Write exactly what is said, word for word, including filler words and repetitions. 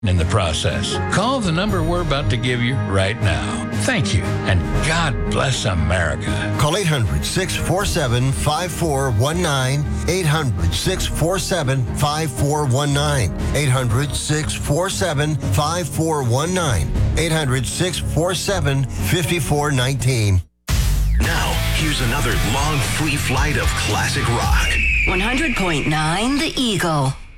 in the process. Call the number we're about to give you right now. Thank you, and God bless America. Call eight hundred, six four seven, five four one nine, eight hundred, six four seven, five four one nine, eight hundred, six four seven, five four one nine, eight hundred, six four seven, five four one nine. Now, here's another long free flight of classic rock. one hundred point nine The Eagle.